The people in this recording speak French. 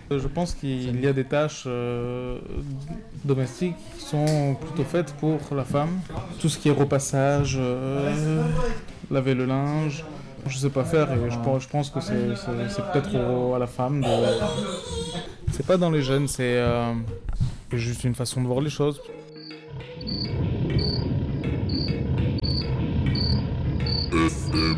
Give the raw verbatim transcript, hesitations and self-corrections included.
Je pense qu'il y a des tâches euh, domestiques qui sont plutôt faites pour la femme. Tout ce qui est repassage, euh, laver le linge, je sais pas faire et je pense, je pense que c'est, c'est, c'est peut-être au- à la femme de... C'est pas dans les gènes, c'est euh, c'est juste une façon de voir les choses. F M